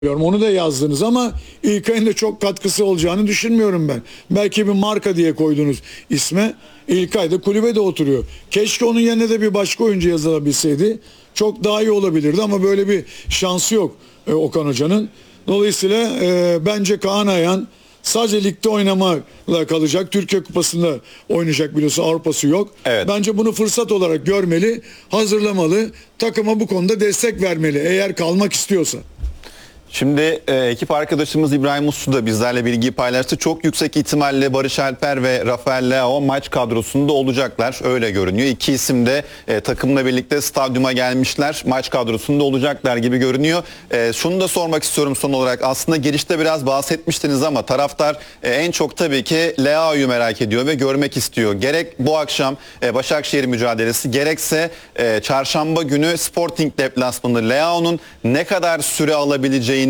Onu da yazdınız ama İlkay'ın da çok katkısı olacağını düşünmüyorum ben. Belki bir marka diye koydunuz isme. İlkay da kulübede oturuyor. Keşke onun yerine de bir başka oyuncu yazılabilseydi. Çok daha iyi olabilirdi ama böyle bir şansı yok Okan Hoca'nın. Dolayısıyla bence Kaan Ayhan sadece ligde oynamakla kalacak. Türkiye Kupası'nda oynayacak, biliyorsun Avrupa'sı yok. Evet. Bence bunu fırsat olarak görmeli, hazırlamalı. Takıma bu konuda destek vermeli eğer kalmak istiyorsa. Şimdi ekip arkadaşımız İbrahim Uslu da bizlerle bilgiyi paylaştı. Çok yüksek ihtimalle Barış Alper ve Rafael Leao maç kadrosunda olacaklar. Öyle görünüyor. İki isim de takımla birlikte stadyuma gelmişler. Maç kadrosunda olacaklar gibi görünüyor. Şunu da sormak istiyorum son olarak. Aslında girişte biraz bahsetmiştiniz ama taraftar en çok tabii ki Leao'yu merak ediyor ve görmek istiyor. Gerek bu akşam Başakşehir mücadelesi, gerekse çarşamba günü Sporting deplasmanı, Leao'nun ne kadar süre alabileceği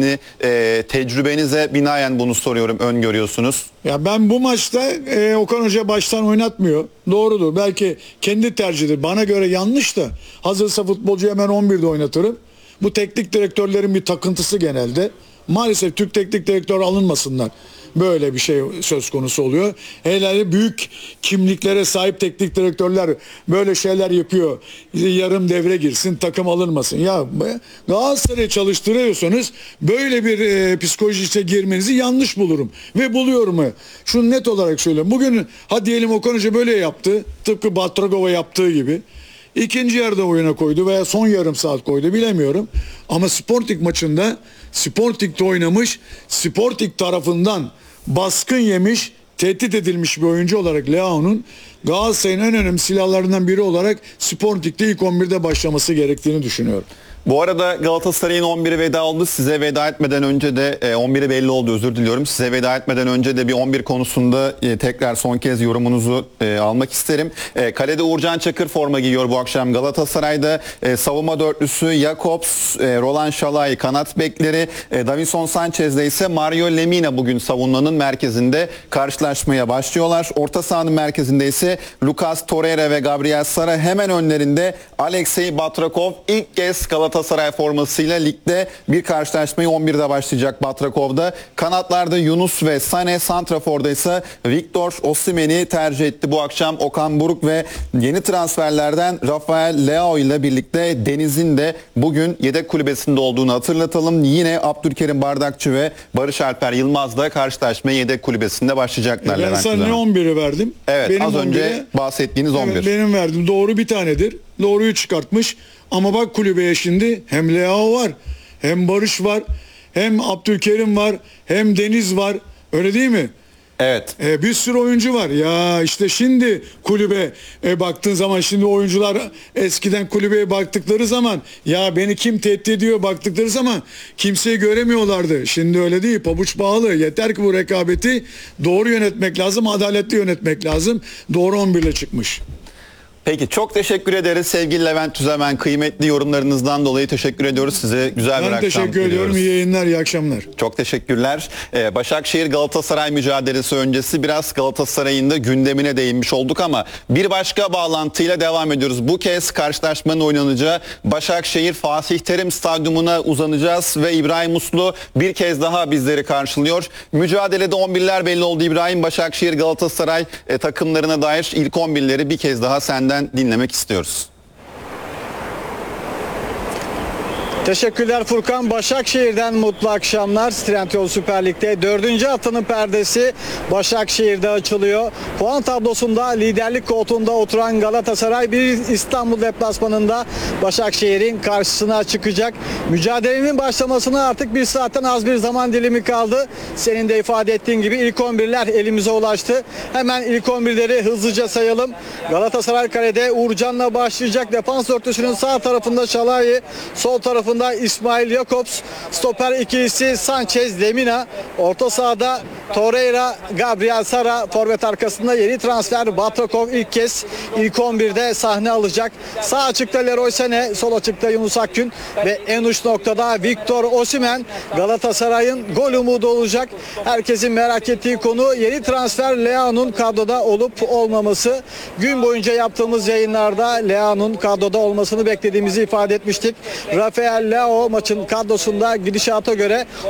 tecrübenize binaen bunu soruyorum, öngörüyorsunuz. Ya ben bu maçta Okan Hoca baştan oynatmıyor. Doğrudur. Belki kendi tercihidir. Bana göre yanlış da hazırsa futbolcuyu hemen 11'de oynatırım. Bu teknik direktörlerin bir takıntısı genelde. Maalesef Türk teknik direktör alınmasınlar. Böyle bir şey söz konusu oluyor. Hele büyük kimliklere sahip teknik direktörler böyle şeyler yapıyor. Yarım devre girsin, takım alınmasın. Ya Galatasaray'ı çalıştırıyorsanız böyle bir psikolojide girmenizi yanlış bulurum. Ve buluyorum. Şunu net olarak söyleyeyim. Bugün hadi diyelim Okan Hoca böyle yaptı. Tıpkı Batragova yaptığı gibi. İkinci yarıda oyuna koydu veya son yarım saat koydu, bilemiyorum. Ama Sporting maçında Sporting'de oynamış, Sporting tarafından baskın yemiş, tehdit edilmiş bir oyuncu olarak Leao'nun Galatasaray'ın en önemli silahlarından biri olarak Sporting'de ilk 11'de başlaması gerektiğini düşünüyorum. Bu arada Galatasaray'ın 11'i veda oldu. Size veda etmeden önce de 11'i belli oldu, özür diliyorum. Size veda etmeden önce de bir 11 konusunda tekrar son kez yorumunuzu almak isterim. Kalede Uğurcan Çakır forma giyiyor bu akşam Galatasaray'da. Savunma dörtlüsü Jakobs, Roland Şalay kanat bekleri, Davinson Sanchez'de ise Mario Lemina bugün savunmanın merkezinde karşılaşmaya başlıyorlar. Orta sahanın merkezinde ise Lucas Torreira ve Gabriel Sara, hemen önlerinde Alexey Batrakov ilk kez Galatasaray formasıyla ligde bir karşılaşmayı 11'de başlayacak Batrakov'da. Kanatlarda Yunus ve Sané, santraforda ise Victor Osimhen'i tercih etti bu akşam Okan Buruk ve yeni transferlerden Rafael Leao ile birlikte Deniz'in de bugün yedek kulübesinde olduğunu hatırlatalım. Yine Abdülkerim Bardakçı ve Barış Alper Yılmaz da karşılaşmaya yedek kulübesinde başlayacaklar. Ben sana ne 11'i verdim? Evet, benim az önce bahsettiğiniz 11. Evet, benim verdim. Doğru bir tanedir. Doğruyu çıkartmış. Ama bak kulübeye şimdi hem Leao var, hem Barış var, hem Abdülkerim var, hem Deniz var. Öyle değil mi? Evet. Bir sürü oyuncu var. Ya işte şimdi kulübe baktığın zaman, şimdi oyuncular eskiden kulübeye baktıkları zaman ya beni kim tehdit ediyor baktıkları zaman kimseyi göremiyorlardı. Şimdi öyle değil. Pabuç bağlı. Yeter ki bu rekabeti doğru yönetmek lazım, adaletli yönetmek lazım. Doğru 11 ile çıkmış. Peki, çok teşekkür ederiz sevgili Levent Tüzemen. Kıymetli yorumlarınızdan dolayı teşekkür ediyoruz. Size güzel bir akşam diliyoruz. Ben teşekkür ediyorum. İyi yayınlar, iyi akşamlar. Çok teşekkürler. Başakşehir Galatasaray mücadelesi öncesi biraz Galatasaray'ın da gündemine değinmiş olduk ama bir başka bağlantıyla devam ediyoruz. Bu kez karşılaşmanın oynanacağı Başakşehir Fatih Terim Stadyumuna uzanacağız ve İbrahim Uslu bir kez daha bizleri karşılıyor. Mücadelede 11'ler belli oldu İbrahim. Başakşehir Galatasaray takımlarına dair ilk 11'leri bir kez daha senden dinlemek istiyoruz. Teşekkürler Furkan. Başakşehir'den mutlu akşamlar. Trendyol Süper Lig'de 4. haftanın perdesi Başakşehir'de açılıyor. Puan tablosunda liderlik koltuğunda oturan Galatasaray bir İstanbul deplasmanında Başakşehir'in karşısına çıkacak. Mücadelenin başlamasına artık bir saatten az bir zaman dilimi kaldı. Senin de ifade ettiğin gibi ilk 11'ler elimize ulaştı. Hemen ilk 11'leri hızlıca sayalım. Galatasaray kalede Uğurcan'la başlayacak. Defans örtüsünün sağ tarafında Şalay, sol tarafında İsmail Jakobs, stoper ikilisi Sanchez Lemina, orta sahada Torreira, Gabriel Sara forvet arkasında yeni transfer Batakov ilk kez ilk 11'de sahne alacak. Sağ açıkta Leroy Sané, sol açıkta Yunus Akgün ve en uç noktada Victor Osimhen Galatasaray'ın gol umudu olacak. Herkesin merak ettiği konu yeni transfer Leao'nun kadroda olup olmaması. Gün boyunca yaptığımız yayınlarda Leao'nun kadroda olmasını beklediğimizi ifade etmiştik. Rafael Leao maçın kadrosunda gidişata göre